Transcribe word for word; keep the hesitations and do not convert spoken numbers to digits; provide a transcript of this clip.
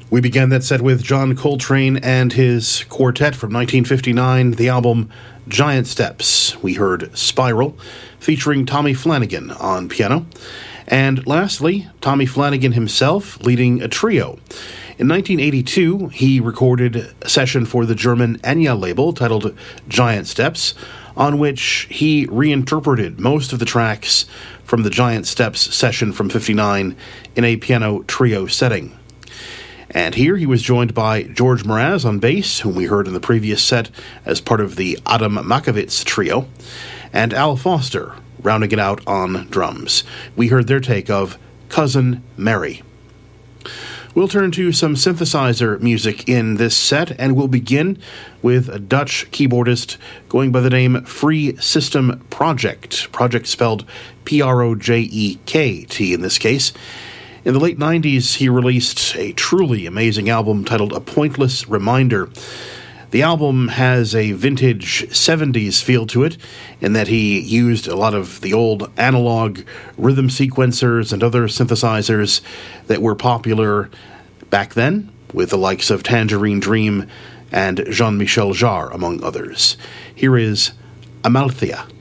We began that set with John Coltrane and his quartet from nineteen fifty-nine, the album Giant Steps. We heard Spiral, featuring Tommy Flanagan on piano. And lastly, Tommy Flanagan himself leading a trio. In nineteen eighty-two, he recorded a session for the German Enya label titled Giant Steps, on which he reinterpreted most of the tracks from the Giant Steps session from fifty-nine in a piano trio setting. And here he was joined by George Mraz on bass, whom we heard in the previous set as part of the Adam Makowitz trio, and Al Foster rounding it out on drums. We heard their take of Cousin Mary. We'll turn to some synthesizer music in this set, and we'll begin with a Dutch keyboardist going by the name Free System Project. Project spelled P R O J E K T in this case. In the late nineties, he released a truly amazing album titled A Pointless Reminder. The album has a vintage seventies feel to it, in that he used a lot of the old analog rhythm sequencers and other synthesizers that were popular back then, with the likes of Tangerine Dream and Jean-Michel Jarre, among others. Here is Amalthea.